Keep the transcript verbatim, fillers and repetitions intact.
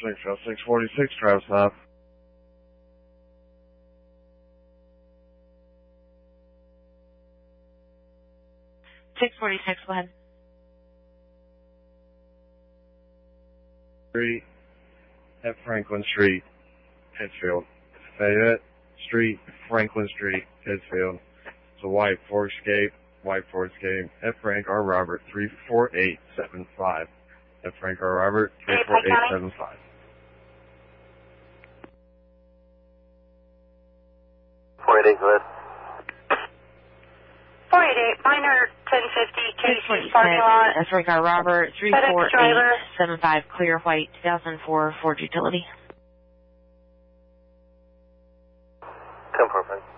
six oh six forty-six, Travis Knob. six forty-six, go ahead. Street at Franklin Street, Pittsfield. Fayette Street, Franklin Street, Pittsfield. It's a white Ford Escape, white Ford Escape. F. Frank R. Robert, three four eight seven five. F. Frank R. Robert, three four eight seven five. four eight eight, go ahead. four eight eight, minor ten fifty, K C parking lot. F. Frank R. Robert, three four eight seven five, clear white, two thousand four Ford Utility. ten four, Frank.